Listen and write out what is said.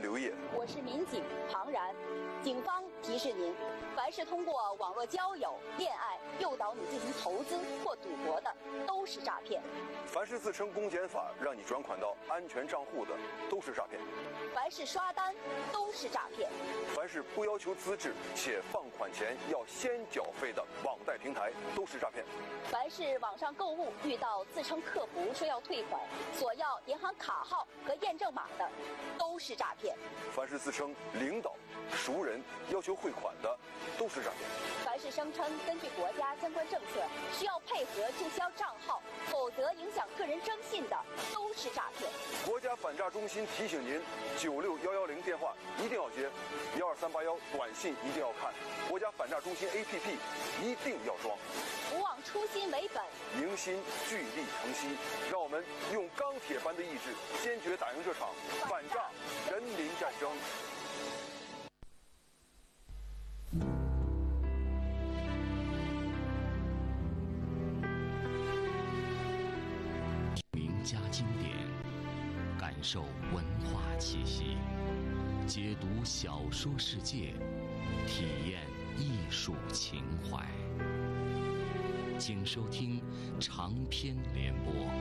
刘烨， 我是民警庞然。警方提示您，凡是通过网络交友、恋爱诱导你进行投资或赌博的，都是诈骗； 凡是自称公检法让你转款到安全账户的，都是诈骗； 凡是刷单，都是诈骗； 凡是不要求资质且放款前要先缴费的网贷平台，都是诈骗； 凡是网上购物遇到自称客服说要退款，索要银行卡号和验证码的，都是诈骗； 凡是自称领导、熟人要求汇款的，都是诈骗； 凡是声称根据国家相关政策需要配合注销账号，否则影响个人征信的，都是诈骗。 国家反诈中心提醒您：96110电话一定要接，12381短信一定要看，国家反诈中心 APP 一定要装。 不忘初心为本， 迎新聚力同心，让我们用钢铁般的意志，坚决打赢这场反诈人民战争。 名家经典，感受文化气息，解读小说世界，体验艺术情怀。请收听长篇联播。